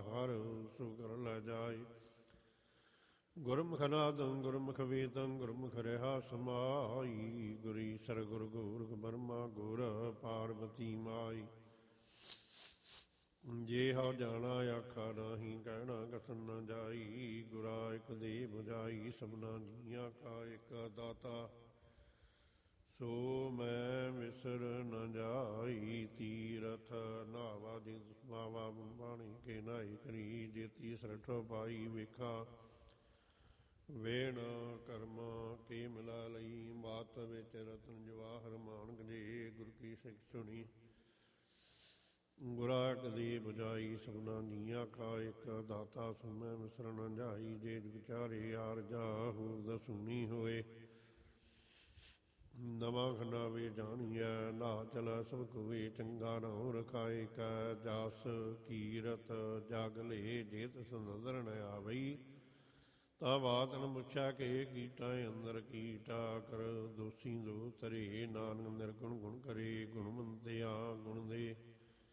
ਹਰ ਸੋ ਕਰ ਲੈ ਜਾਏ। ਗੁਰਮੁਖ ਨਾਦੰ ਗੁਰਮੁਖ ਵੇਦੰ ਗੁਰਮੁਖ ਰਿਹਾ ਸਮਾਈ। ਗੁਰ ਈਸਰ ਗੁਰ ਗੋਰਖ ਬਰਮਾ ਗੁਰ ਪਾਰਬਤੀ ਮਾਈ। ਜੇ ਹਉ ਜਾਣਾ ਆਖਾ ਨਾਹੀਂ ਕਹਿਣਾ ਕਥਨ ਨ ਜਾਈ। ਗੁਰਾ ਇਕ ਦੇ ਬੁਝਾਈ ਸਭਨਾ ਜੀਆਂ ਕਾ ਇਕ ਦਾਤਾ। ਸੋ ਮੈਂ ਵਿਸਰ ਨ ਜਾਈ। ਤੀਰਥ ਨਾਵਾ ਦੀ ਮਾਵਾ ਬਾਣੀ ਕੇ ਨਾਈ ਕਰੀ। ਜੇਤੀ ਸਰਠ ਪਾਈ ਵੇਖਾ ਵੇਣ ਕਰਮ ਕੇ ਮਿਲਾ ਲਈ। ਬਾਤ ਵਿੱਚ ਰਤਨ ਜਵਾਹਰ ਮਾਨਕ ਜੇ ਗੁਰ ਕੀ ਸਿੱਖ ਸੁਣੀ। ਗੁਰਾ ਕਦੇ ਬੁਝਾਈ ਸਭਨਾ ਜੀਆਂ ਕਾ ਇਕ ਦਾਤਾ। ਸੋ ਮੈਂ ਵਿਸਰ ਨ ਜਾਈ। ਜੇ ਵਿਚਾਰੇ ਆਰ ਜਾਹੂ ਦਸੂਨੀ ਹੋਏ। ਨਵਾਂ ਖੰਡਾ ਵੇ ਜਾਣੀਐ ਨਾ ਚਲੈ ਸਭ ਕੋਏ। ਚੰਗਾ ਨਾਉ ਰਖਾਏ ਕੈ ਜਸ ਕੀਰਤ ਜਗ ਲੇ। ਜੇ ਤਿਸ ਨਜ਼ਰ ਨ ਆਵਈ ਤਾ ਬਾਤ ਨ ਪੁੱਛਾ ਕੇ। ਕੀਟਾ ਅੰਦਰ ਕੀਟਾ ਕਰ ਦੋਸੀ ਦੋ ਤਰੇ। ਨਾਨਕ ਨਿਰਗੁਣ ਗੁਣ ਕਰੇ। ਗੁਣ ਮੰਤਿਆ ਗੁਣ ਦੇ